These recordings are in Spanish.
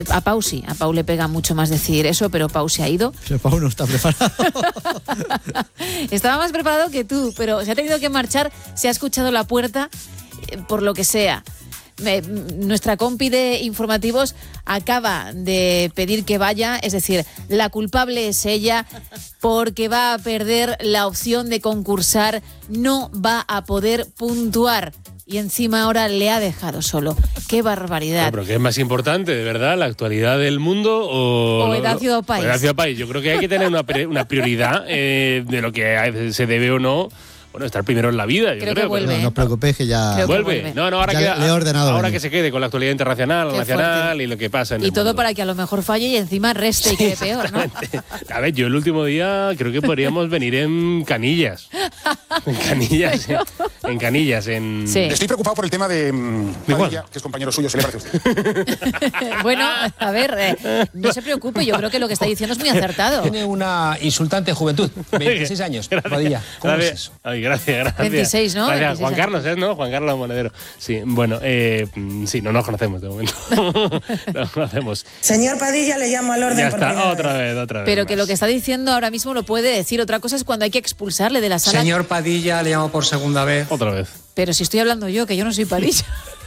A Pau sí, a Pau le pega mucho más decir eso, pero Pau se ha ido. Pero Pau no está preparado. Estaba más preparado que tú, pero se ha tenido que marchar, se ha escuchado la puerta, por lo que sea. Nuestra compi de informativos acaba de pedir que vaya, es decir, la culpable es ella porque va a perder la opción de concursar, no va a poder puntuar. Y encima ahora le ha dejado solo. ¡Qué barbaridad! No, pero ¿qué es más importante, de verdad? ¿La actualidad del mundo o Edad Ciudad País? Edad Ciudad País. Yo creo que hay que tener una prioridad de lo que se debe o no. Bueno, estar primero en la vida. Creo que vuelve. No os preocupéis que ya... Vuelve. No, ahora ya le he ordenado ahora venir. que se quede con la actualidad internacional, Qué nacional fuerte. y lo que pasa en Y el todo mundo. para que a lo mejor falle y encima reste y quede peor, ¿no? A ver, yo el último día creo que podríamos venir en canillas. En canillas. En canillas. Sí. Estoy preocupado por el tema de Padilla, que es compañero suyo, se le parece a usted. Bueno, a ver, no se preocupe, yo creo que lo que está diciendo es muy acertado. Tiene una insultante juventud, 26 años, Padilla. ¿Cómo es eso? Ay, gracias. 26, ¿no? Gracias. 26 Juan Carlos, ¿no? Juan Carlos Monedero. Sí, bueno, sí, no nos conocemos de momento. No nos conocemos. Señor Padilla, le llamo al orden Ya por está, primera otra vez. vez. Pero más. que lo que está diciendo ahora mismo lo puede decir. Otra cosa es cuando hay que expulsarle de la sala. Señor Padilla, le llamo por segunda vez. Otra vez. Pero si estoy hablando yo, que yo no soy Padilla.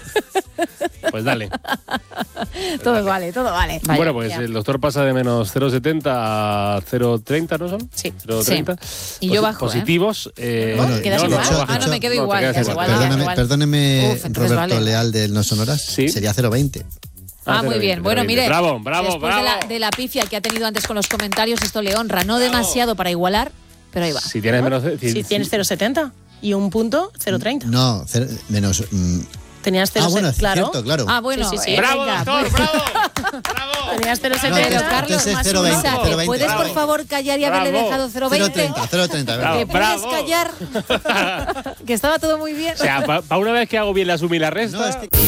Pues dale. Todo vale, todo vale. Vaya, Bueno, pues ya. el doctor pasa de menos 0,70 a 0,30, ¿no son? Sí. 0,30. Y yo bajo, Positivos. Bueno, ¿Quedas no, igual? no, Ah, no, me quedo no, te igual. quedas quedas igual. igual, Perdóneme, igual. perdóneme, Uf, entonces Roberto vale. Leal del No Sonoras. Sí. Sería 0,20. Ah, muy bien. Bueno, 0,20. mire, Bravo. después de la pifia que ha tenido antes con los comentarios, esto le honra. No demasiado para igualar, pero ahí va. Si tienes menos... Si tienes 0,70 y un punto, 0,30. No, menos... Tenías 0,70, bueno, claro. cierto, claro. Ah, bueno. Sí, sí, sí. ¡Bravo, venga, doctor! pues. ¡Bravo! Tenías No, 0,70. Pero entonces Carlos, es más 0,20, una. 0,20. ¿Puedes, por Bravo. favor, callar y haberle Bravo. dejado 0,20? 0,30, ¿verdad? ¿Te puedes Bravo. callar? Que estaba todo muy bien. O sea, para una vez que hago bien la suma y la resta... No, es que-